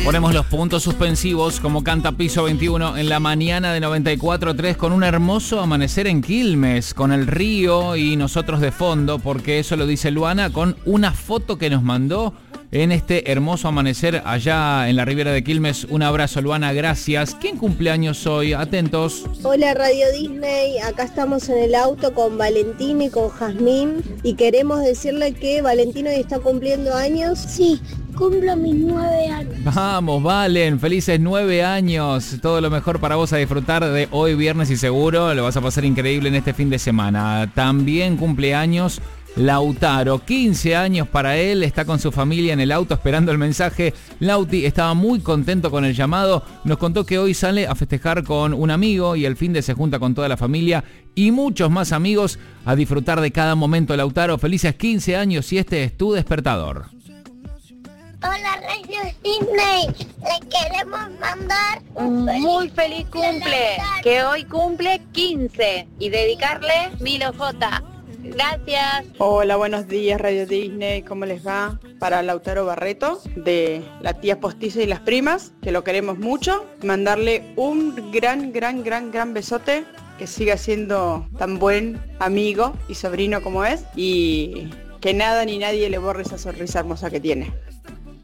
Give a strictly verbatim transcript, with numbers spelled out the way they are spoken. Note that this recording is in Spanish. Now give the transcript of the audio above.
Ponemos los puntos suspensivos como canta Piso veintiuno en la mañana de noventa y cuatro punto tres con un hermoso amanecer en Quilmes, con el río y nosotros de fondo, porque eso lo dice Luana con una foto que nos mandó en este hermoso amanecer allá en la Riviera de Quilmes. Un abrazo, Luana, gracias. ¿Quién cumpleaños hoy? Atentos. Hola Radio Disney, acá estamos en el auto con Valentín y con Jazmín y queremos decirle que Valentín hoy está cumpliendo años. Sí, cumplo mis nueve años. Vamos, Valen, felices nueve años. Todo lo mejor para vos a disfrutar de hoy viernes y seguro lo vas a pasar increíble en este fin de semana. También cumpleaños Lautaro, quince años para él, está con su familia en el auto esperando el mensaje. Lauti estaba muy contento con el llamado, nos contó que hoy sale a festejar con un amigo y el fin de se junta con toda la familia y muchos más amigos a disfrutar de cada momento. Lautaro, felices quince años y este es tu despertador. Hola Radio Disney, le queremos mandar un muy feliz cumple, que hoy cumple quince y dedicarle Milo J. Gracias. Hola, buenos días Radio Disney, ¿cómo les va? Para Lautaro Barreto, de la tía postiza y las primas, que lo queremos mucho, mandarle un gran, gran, gran, gran besote, que siga siendo tan buen amigo y sobrino como es, y que nada ni nadie le borre esa sonrisa hermosa que tiene.